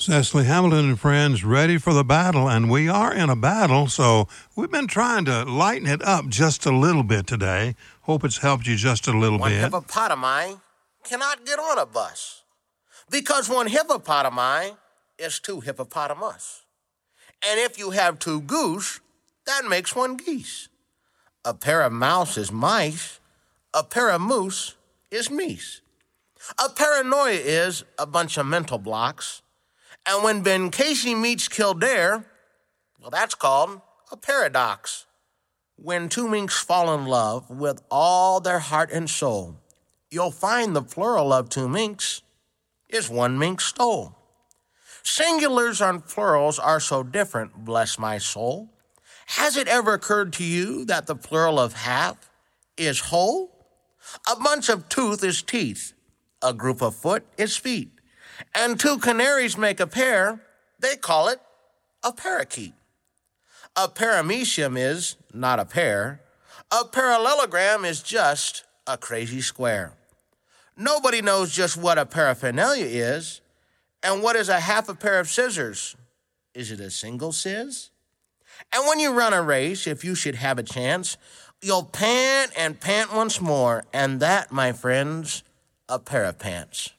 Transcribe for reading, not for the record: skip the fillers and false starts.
Cecily Hamilton and friends ready for the battle, and we are in a battle, so we've been trying to lighten it up just a little bit today. Hope it's helped you just a little One bit. hippopotami cannot get on a bus because one hippopotami is two hippopotamus. And if you have two goose, that makes one geese. A pair of mouse is mice. A pair of moose is meese. A paranoia is a bunch of mental blocks. And when Ben Casey meets Kildare, well, that's called a paradox. When two minks fall in love with all their heart and soul, you'll find the plural of two minks is one mink stole. Singulars and plurals are so different, bless my soul. Has it ever occurred to you that the plural of half is whole? A bunch of tooth is teeth. A group of foot is feet. And two canaries make a pair. They call it a parakeet. A paramecium is not a pear. A parallelogram is just a crazy square. Nobody knows just what a paraphernalia is. And what is a half a pair of scissors? Is it a single sizz? And when you run a race, if you should have a chance, you'll pant and pant once more. And that, my friends, a pair of pants.